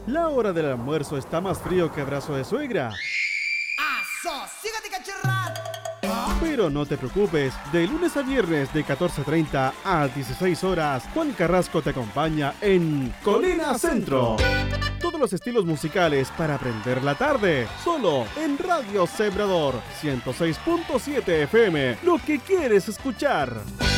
La hora del almuerzo está más frío que abrazo de suegra. ¡Sígate, cachorra! Pero no te preocupes, de lunes a viernes de 14:30 a 16 horas, Juan Carrasco te acompaña en Colina Centro. Todos los estilos musicales para aprender la tarde, solo en Radio Sembrador 106.7 FM, lo que quieres escuchar.